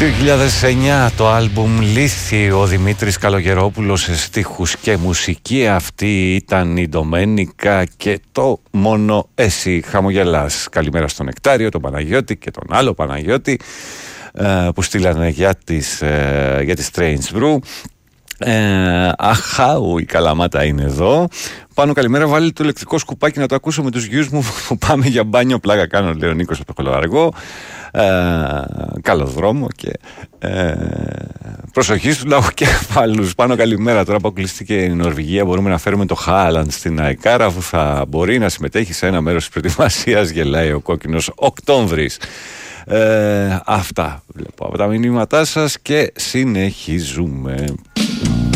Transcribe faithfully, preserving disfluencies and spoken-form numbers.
δύο χιλιάδες εννιά το άλμπουμ Λύθη, ο Δημήτρης Καλογερόπουλος σε στίχους και μουσική. Αυτή ήταν η Ντομένικα και το Μόνο Εσύ Χαμογελάς. Καλημέρα στον Νεκτάριο, τον Παναγιώτη και τον άλλο Παναγιώτη ε, που στείλανε για τις, ε, για τις Strange Brew. Ε, αχάου, η Καλαμάτα είναι εδώ. Πάνω καλημέρα, βάλει το ηλεκτρικό σκουπάκι να το ακούσω με τους γιους μου που πάμε για μπάνιο. Πλάκα κάνω, λέει ο Νίκος από το Κολοαργό. Ε, καλό δρόμο και ε, προσοχή στους λαοκέφαλους. Πάνω καλημέρα, τώρα που αποκλείστηκε η Νορβηγία μπορούμε να φέρουμε το Χάλαντ στην ΑΕΚΑΡΑ που θα μπορεί να συμμετέχει σε ένα μέρος της προετοιμασίας, γελάει ο κόκκινος Οκτώβρης. Ε, αυτά βλέπω από τα μηνύματά σας και συνεχίζουμε.